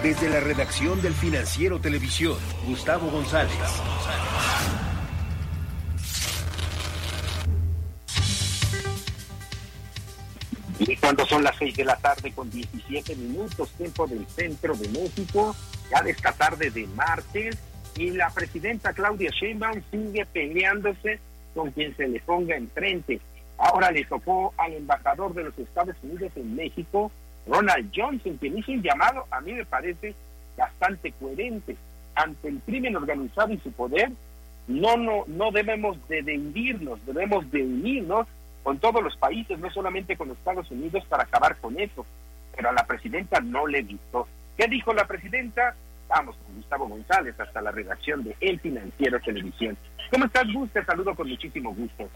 Desde la redacción del Financiero Televisión, Gustavo González. Y cuando son las 6 de la tarde con 17 minutos, tiempo del centro de México, ya de esta tarde de martes, y la presidenta Claudia Sheinbaum sigue peleándose con quien se le ponga enfrente. Ahora le tocó al embajador de los Estados Unidos en México, Ronald Johnson, quien hizo un llamado, a mí me parece bastante coherente. Ante el crimen organizado y su poder, no debemos de dividirnos, debemos de unirnos con todos los países, no solamente con los Estados Unidos, para acabar con eso. Pero a la presidenta no le gustó. ¿Qué dijo la presidenta? Vamos con Gustavo González hasta la redacción de El Financiero Televisión. ¿Cómo estás, Gus? Te saludo con muchísimo gusto.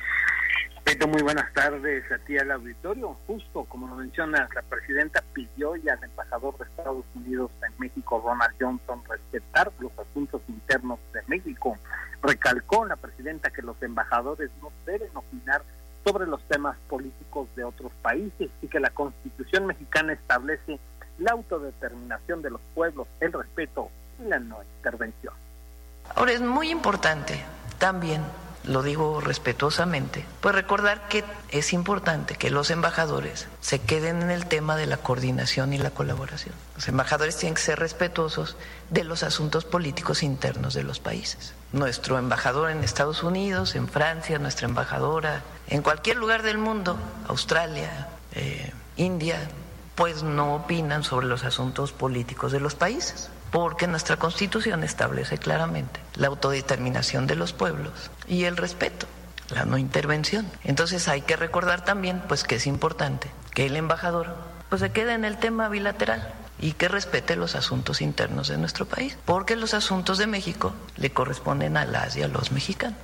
Beto, muy buenas tardes a ti al auditorio. Justo como lo mencionas, la presidenta pidió ya al embajador de Estados Unidos en México, Ronald Johnson, respetar los asuntos internos de México. Recalcó la presidenta que los embajadores no deben opinar sobre los temas políticos de otros países y que la Constitución mexicana establece la autodeterminación de los pueblos, el respeto y la no intervención. Ahora es muy importante también, lo digo respetuosamente, pues recordar que es importante que los embajadores se queden en el tema de la coordinación y la colaboración. Los embajadores tienen que ser respetuosos de los asuntos políticos internos de los países. Nuestro embajador en Estados Unidos, en Francia, nuestra embajadora en cualquier lugar del mundo, Australia, India, pues no opinan sobre los asuntos políticos de los países, porque nuestra Constitución establece claramente la autodeterminación de los pueblos y el respeto, la no intervención. Entonces hay que recordar también pues que es importante que el embajador pues se quede en el tema bilateral y que respete los asuntos internos de nuestro país, porque los asuntos de México le corresponden a las y a los mexicanos.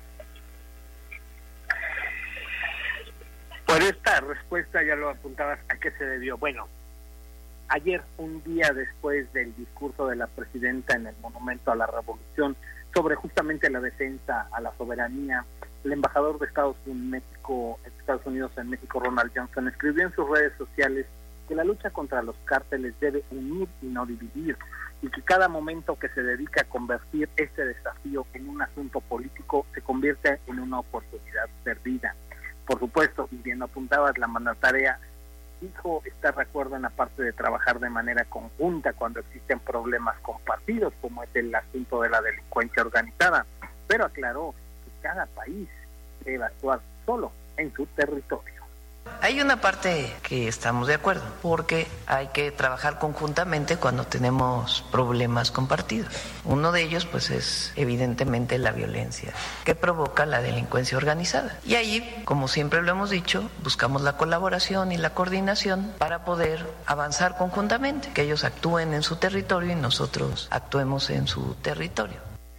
Por esta respuesta ya lo apuntabas, ¿a qué se debió? Bueno, ayer, un día después del discurso de la presidenta en el Monumento a la Revolución sobre justamente la defensa a la soberanía, el embajador de Estados Unidos en México, Ronald Johnson, escribió en sus redes sociales que la lucha contra los cárteles debe unir y no dividir, y que cada momento que se dedica a convertir este desafío en un asunto político se convierte en una oportunidad perdida. Por supuesto, y bien apuntabas, la mandataria dijo estar de acuerdo en la parte de trabajar de manera conjunta cuando existen problemas compartidos, como es el asunto de la delincuencia organizada, pero aclaró que cada país debe actuar solo en su territorio. Hay una parte que estamos de acuerdo, porque hay que trabajar conjuntamente cuando tenemos problemas compartidos. Uno de ellos, pues, es evidentemente la violencia que provoca la delincuencia organizada. Y ahí, como siempre lo hemos dicho, buscamos la colaboración y la coordinación para poder avanzar conjuntamente, que ellos actúen en su territorio y nosotros actuemos en su territorio.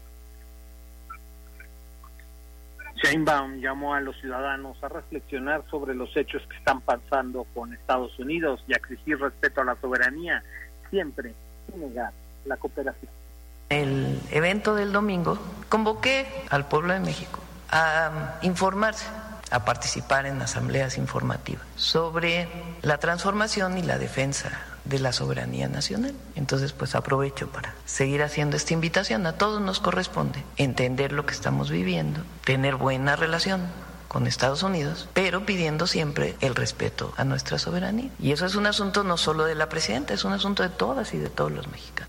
Sheinbaum llamó a los ciudadanos a reflexionar sobre los hechos que están pasando con Estados Unidos y a exigir respeto a la soberanía, siempre sin negar la cooperación. El evento del domingo convoqué al pueblo de México a informarse, a participar en asambleas informativas sobre la transformación y la defensa de la soberanía nacional. Entonces, pues aprovecho para seguir haciendo esta invitación. A todos nos corresponde entender lo que estamos viviendo, tener buena relación con Estados Unidos, pero pidiendo siempre el respeto a nuestra soberanía. Y eso es un asunto no solo de la presidenta, es un asunto de todas y de todos los mexicanos.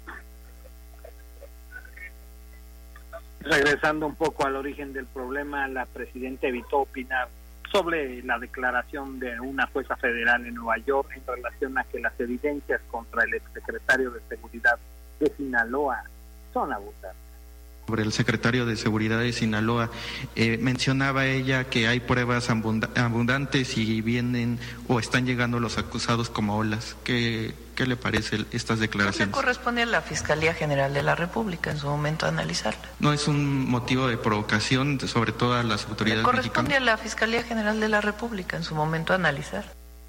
Regresando un poco al origen del problema, la presidenta evitó opinar sobre la declaración de una jueza federal en Nueva York en relación a que las evidencias contra el exsecretario de Seguridad de Sinaloa son abundantes. Sobre el secretario de Seguridad de Sinaloa, mencionaba ella que hay pruebas abundantes y vienen o están llegando los acusados como olas. ¿Qué le parece estas declaraciones? No le corresponde a la Fiscalía General de la República en su momento analizarla. ¿No es un motivo de provocación, sobre todo a las autoridades mexicanas? Corresponde a la Fiscalía General de la República en su momento analizar.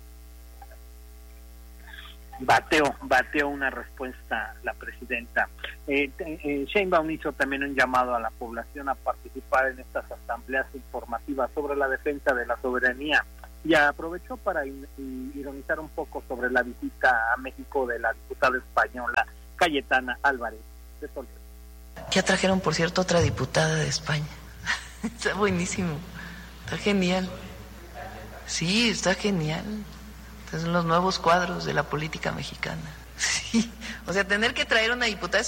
Bateó una respuesta la presidenta. Sheinbaum hizo también un llamado a la población a participar en estas asambleas informativas sobre la defensa de la soberanía Y aprovechó para ironizar un poco sobre la visita a México de la diputada española Cayetana Álvarez de Toledo. Ya trajeron, por cierto, otra diputada de España. Está buenísimo, está genial. Sí, está genial. Estos son los nuevos cuadros de la política mexicana. Sí, o sea, tener que traer una diputada